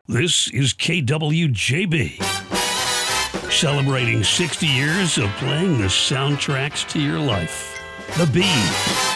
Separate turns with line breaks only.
This is KWJB, celebrating 60 years of playing the soundtracks to your life. The Bee.